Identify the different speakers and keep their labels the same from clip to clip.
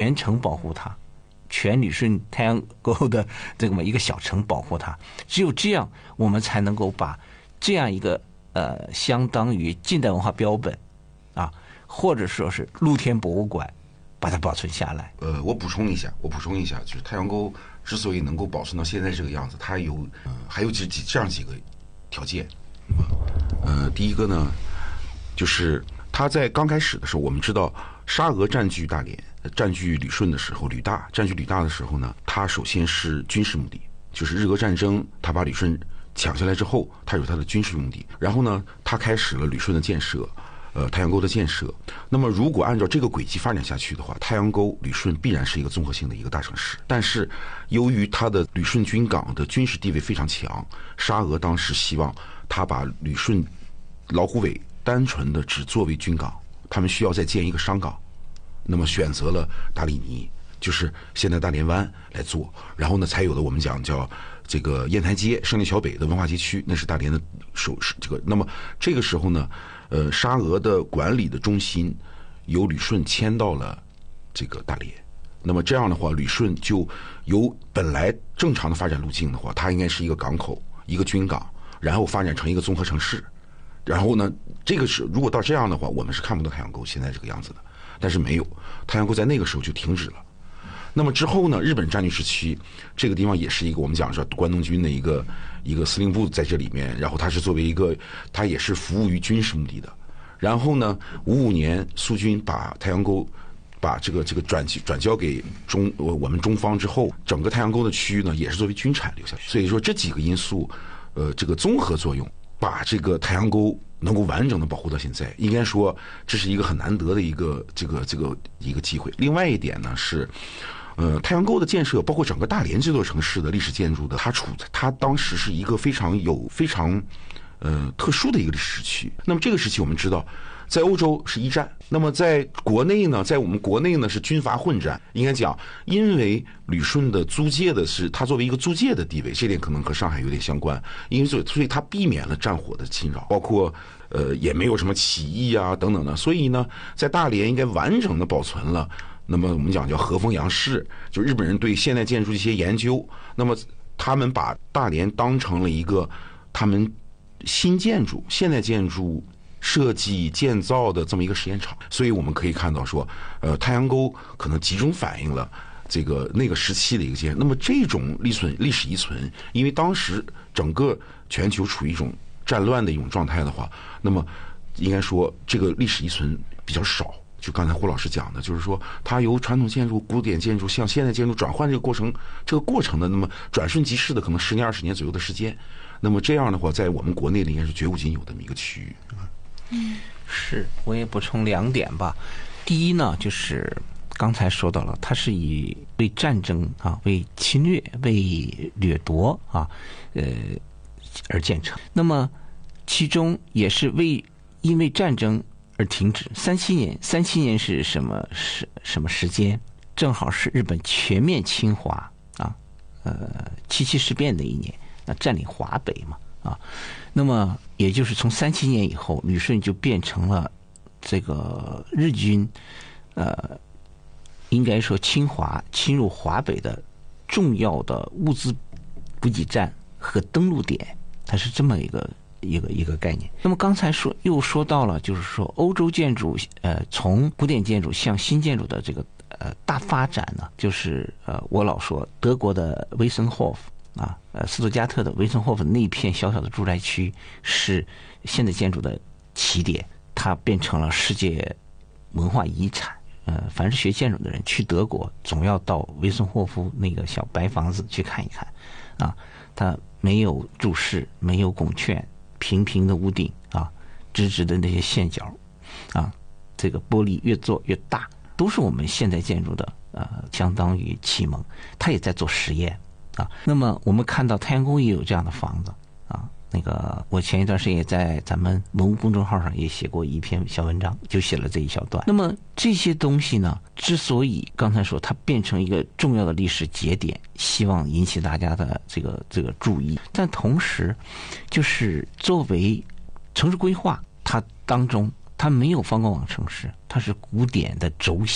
Speaker 1: 全城保护它，全旅顺太阳沟的这么一个小城保护它。只有这样，我们才能够把这样一个相当于近代文化标本啊，或者说是露天博物馆，把它保存下来。
Speaker 2: 我补充一下，就是太阳沟之所以能够保存到现在这个样子，它还有这样几个条件。第一个呢，就是它在刚开始的时候，我们知道沙俄占据大连、占据旅顺的时候，占据旅大的时候呢，它首先是军事目的，就是日俄战争，它把旅顺抢下来之后，它有它的军事目的。然后呢，它开始了旅顺的建设，太阳沟的建设。那么如果按照这个轨迹发展下去的话，太阳沟旅顺必然是一个综合性的一个大城市。但是由于它的旅顺军港的军事地位非常强，沙俄当时希望它把旅顺老虎尾单纯的只作为军港，他们需要再建一个商港，那么选择了达里尼，就是现在大连湾来做。然后呢，才有了我们讲叫这个雁台街、胜利桥北的文化街区，那是大连的这个。那么这个时候呢，沙俄的管理的中心由旅顺迁到了这个大连。那么这样的话，旅顺就由本来正常的发展路径的话，它应该是一个港口、一个军港，然后发展成一个综合城市。然后呢，这个是如果到这样的话，我们是看不到太阳沟现在这个样子的。但是没有，太阳沟在那个时候就停止了。那么之后呢，日本占据时期，这个地方也是一个我们讲说关东军的一个司令部在这里面，然后它是作为一个，它也是服务于军事目的的。然后呢，55年苏军把太阳沟把这个转交给我们中方之后，整个太阳沟的区域呢也是作为军产留下去。所以说这几个因素，这个综合作用，把这个太阳沟能够完整的保护到现在，应该说这是一个很难得的一个机会。另外一点呢是，太阳沟的建设，包括整个大连这座城市的历史建筑的，它当时是一个非常特殊的一个历史时期。那么这个时期我们知道，在欧洲是一战，那么在国内呢，在我们国内呢是军阀混战。应该讲，因为旅顺的租界的是它作为一个租界的地位，这点可能和上海有点相关，因为所以它避免了战火的侵扰，包括也没有什么起义啊等等的。所以呢，在大连应该完整的保存了。那么我们讲叫和风洋式，就日本人对现代建筑的一些研究，那么他们把大连当成了一个他们新建筑、现代建筑设计建造的这么一个实验场。所以我们可以看到说，太阳沟可能集中反映了那个时期的一个建设。那么这种历史遗存，因为当时整个全球处于一种战乱的一种状态的话，那么应该说这个历史遗存比较少。就刚才胡老师讲的，就是说它由传统建筑、古典建筑向现代建筑转换这个过程的，那么转瞬即逝的可能10年20年左右的时间。那么这样的话，在我们国内应该是绝无仅有的这么一个区域。
Speaker 1: 是，我也补充2点吧。第一呢，就是刚才说到了，它是以为战争啊、为侵略、为掠夺啊，而建成。那么其中也是因为战争而停止。37年是什么时间？正好是日本全面侵华啊，77事变的一年，那占领华北嘛啊，那么也就是从37年以后，旅顺就变成了这个日军应该说侵入华北的重要的物资补给站和登陆点，它是这么一个概念。那么刚才又说到了，就是说欧洲建筑从古典建筑向新建筑的这个大发展呢，就是我老说德国的维森霍夫啊，斯图加特的维森霍夫那一片小小的住宅区是现代建筑的起点，它变成了世界文化遗产。凡是学建筑的人去德国，总要到维森霍夫那个小白房子去看一看啊，它没有柱式，没有拱券，平平的屋顶啊，直直的那些线角啊，这个玻璃越做越大，都是我们现代建筑的相当于启蒙。它也在做实验啊。那么我们看到太阳宫也有这样的房子啊。那个我前一段时间也在咱们文物公众号上也写过一篇小文章，就写了这一小段。那么这些东西呢，之所以刚才说它变成一个重要的历史节点，希望引起大家的这个注意，但同时就是作为城市规划，它当中它没有方框网城市，它是古典的轴线，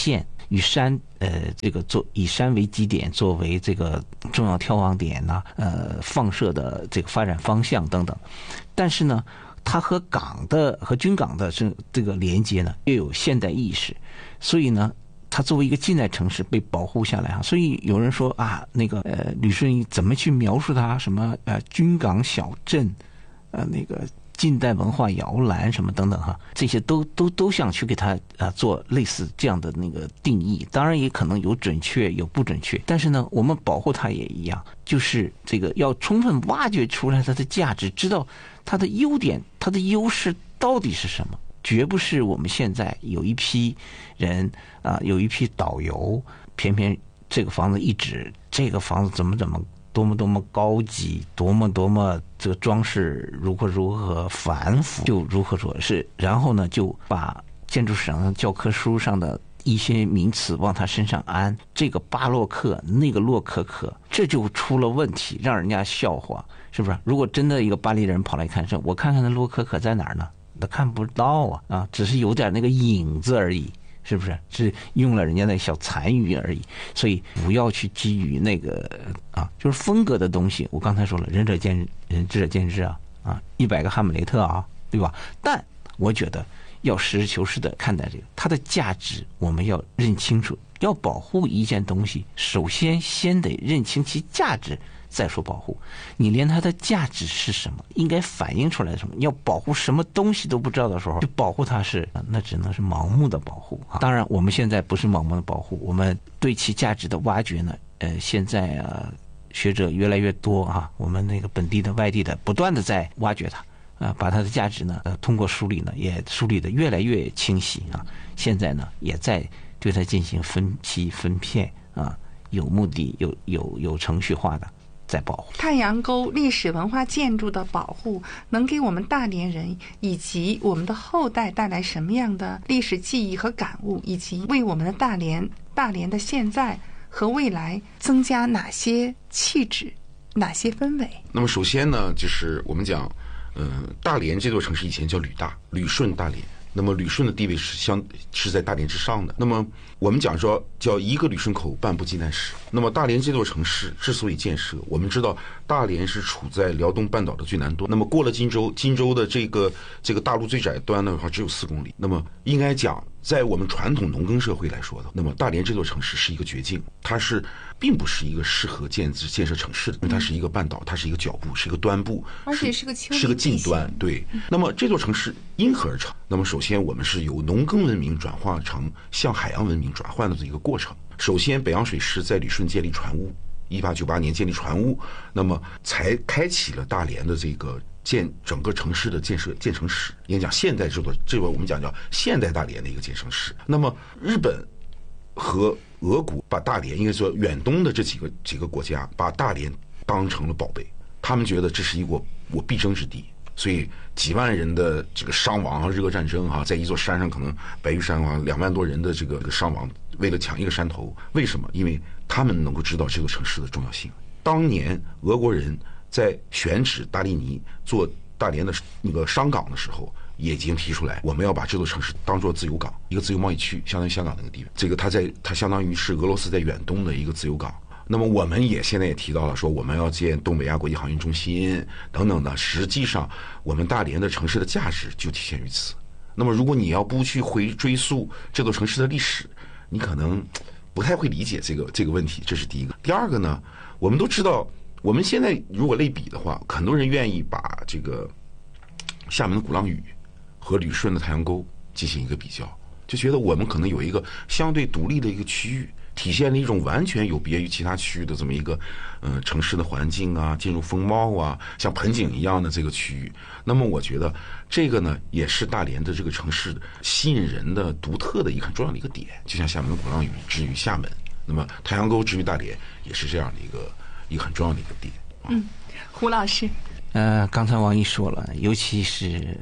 Speaker 1: 以山以山为基点，作为这个重要眺望点呐，放射的这个发展方向等等。但是呢，它和军港的这个连接呢，又有现代意识，所以呢，它作为一个近代城市被保护下来啊。所以有人说啊，旅顺怎么去描述它？什么军港小镇，那个近代文化摇篮什么等等哈，这些都想去给它做类似这样的那个定义。当然也可能有准确有不准确，但是呢，我们保护它也一样，就是这个要充分挖掘出来它的价值，知道它的优点、它的优势到底是什么。绝不是我们现在有一批人有一批导游，偏偏这个房子一指，这个房子怎么多么高级，多么这个装饰如何繁复，就如何说是，然后呢就把建筑史上教科书上的一些名词往他身上安，这个巴洛克那个洛可可，这就出了问题，让人家笑话，是不是？如果真的一个巴黎人跑来看，说我看看那洛可可在哪儿呢？他看不到啊，只是有点那个影子而已，是不是？是用了人家的小残余而已。所以不要去基于那个就是风格的东西。我刚才说了，仁者见仁，智者见智100个哈姆雷特对吧？但我觉得要实事求是的看待这个，它的价值我们要认清楚。要保护一件东西，首先得认清其价值，再说保护。你连它的价值是什么，应该反映出来什么，要保护什么东西都不知道的时候，就保护它那只能是盲目的保护当然我们现在不是盲目的保护，我们对其价值的挖掘呢，现在学者越来越多我们那个本地的外地的不断的在挖掘它把它的价值呢通过梳理呢也梳理的越来越清晰现在呢也在对它进行分期分片有目的有程序化的在保护。
Speaker 3: 太阳沟历史文化建筑的保护能给我们大连人以及我们的后代带来什么样的历史记忆和感悟，以及为我们的大连的现在和未来增加哪些气质，哪些氛围？
Speaker 2: 那么首先呢，就是我们讲大连这座城市以前叫旅顺大连，那么旅顺的地位是在大连之上的。那么我们讲说叫一个旅顺口，半部济南市。那么大连这座城市之所以建设，我们知道大连是处在辽东半岛的最南端，那么过了荆州的这个大陆最窄端的话只有4公里。那么应该讲，在我们传统农耕社会来说的，那么大连这座城市是一个绝境，它并不是一个适合建设城市的，因为它是一个半岛，它是一个角部，是一个端部，
Speaker 3: 而且是
Speaker 2: 个近端。对，那么这座城市因何而成？那么首先我们是由农耕文明转化成向海洋文明转换的这一个过程。首先北洋水师在旅顺建立船坞，1898年建立船坞，那么才开启了大连的这个整个城市的建成史，应该讲现代这个我们讲叫现代大连的一个建成史。那么日本和俄国把大连，应该说远东的这几个国家把大连当成了宝贝，他们觉得这是一个我必争之地，所以几万人的这个伤亡日俄战争在一座山上，可能白玉山2万多人的这个伤亡，为了抢一个山头。为什么？因为他们能够知道这座城市的重要性。当年俄国人在选址大利尼做大连的那个商港的时候，也已经提出来，我们要把这座城市当作自由港，一个自由贸易区，相当于香港那个地方。这个它相当于是俄罗斯在远东的一个自由港。那么我们现在也提到了，说我们要建东北亚国际航运中心等等的。实际上，我们大连的城市的价值就体现于此。那么如果你要不去追溯这座城市的历史，你可能不太会理解这个问题。这是第一个。第二个呢，我们都知道，我们现在如果类比的话，很多人愿意把这个厦门的鼓浪屿和旅顺的太阳沟进行一个比较，就觉得我们可能有一个相对独立的一个区域，体现了一种完全有别于其他区域的这么一个城市的环境建筑风貌像盆景一样的这个区域。那么我觉得这个呢，也是大连的这个城市吸引人的独特的一个很重要的一个点。就像厦门的鼓浪屿之于厦门，那么太阳沟之于大连，也是这样的一个很重要的一个点。
Speaker 3: 胡老师，
Speaker 1: 刚才王毅说了，尤其是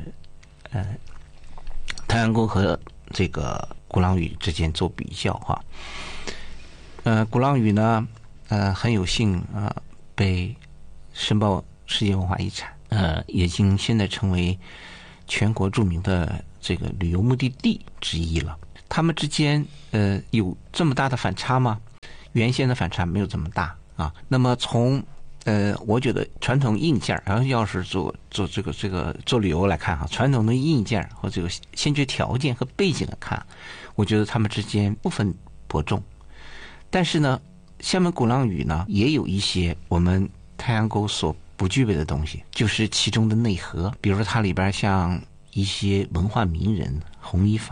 Speaker 1: 太阳沟和这个鼓浪屿之间做比较鼓浪屿呢，很有幸被申报世界文化遗产，已经现在成为全国著名的这个旅游目的地之一了。 他们之间有这么大的反差吗？原先的反差没有这么大啊。那么从我觉得传统硬件，然后要是做这个做旅游来看哈，传统的硬件和这个先决条件和背景来看，我觉得他们之间不分伯仲。但是呢，厦门鼓浪屿呢也有一些我们太阳沟所不具备的东西，就是其中的内核，比如说它里边像一些文化名人弘一法